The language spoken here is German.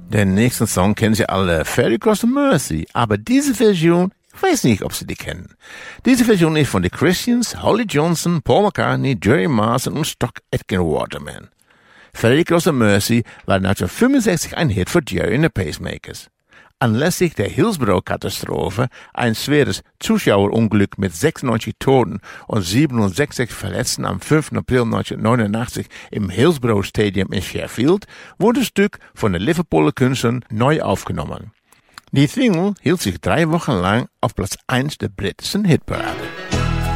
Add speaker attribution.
Speaker 1: Den nächsten Song kennen Sie alle, Ferry Cross the Mersey. Aber diese Version, ich weiß nicht, ob Sie die kennen. Diese Version ist von The Christians, Holly Johnson, Paul McCartney, Jerry Marsden und Stock Aitken Waterman. Ferry Cross the Mersey war 1965 ein Hit für Jerry and the Pacemakers. Anlässlich der Hillsborough-Katastrophe, ein schweres Zuschauerunglück mit 96 Toten und 67 Verletzten am 5. April 1989 im Hillsborough Stadium in Sheffield, wurde das Stück von den Liverpooler Künstlern neu aufgenommen. Die Single hielt sich 3 Wochen lang auf Platz 1 der britischen Hitparade.